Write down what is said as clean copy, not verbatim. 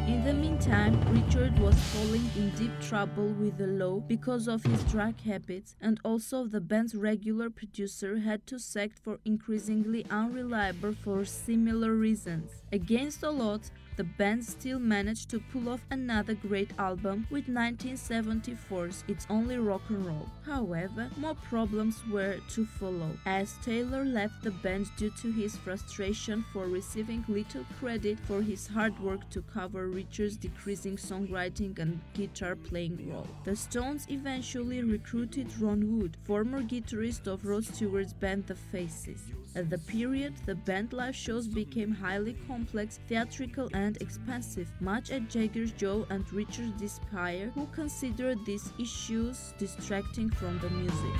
In the meantime, Richard was falling in deep trouble with the law because of his drug habits, and also the band's regular producer had to sack for increasingly unreliable for similar reasons. Against all odds, the band still managed to pull off another great album with 1974's It's Only Rock and Roll. However, more problems were to follow, as Taylor left the band due to his frustration for receiving little credit for his hard work to cover Richard's decreasing songwriting and guitar playing role. The Stones eventually recruited Ron Wood, former guitarist of Rod Stewart's band The Faces. At the period, the band live shows became highly complex, theatrical and expensive, much at Jagger's Joe and Richard's despair, who considered these issues distracting from the music.